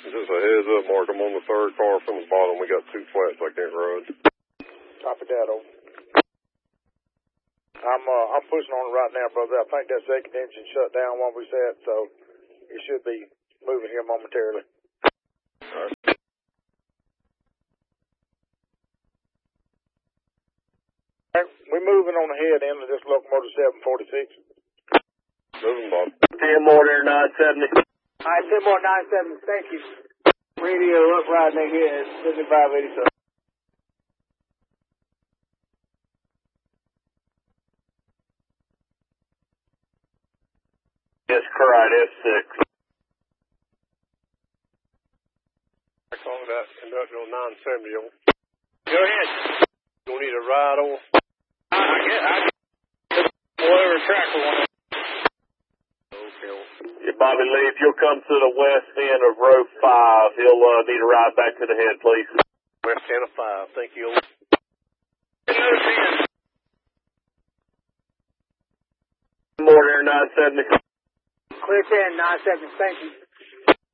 Just a heads up, Mark. I'm on the third car from the bottom. We got 2 flats I can't run. Copy that, over. I'm pushing on it right now, brother. I think that second engine shut down when we said, so it should be moving here momentarily. All right. We're moving on ahead end of this locomotive 746. Moving, Bob. 10 more there, 970. All right, 10 more 970. Thank you. Radio up right near here at 7587. Yes, correct, F6. I call that industrial 970. Go ahead. You need a ride over? I guess. Whatever track we want. Okay. Yeah, Bobby Lee, if you'll come to the west end of row 5, he'll need a ride back to the head, please. West end of 5. Thank you. Another 10. More there, 970. Clear 10, 970. Thank you.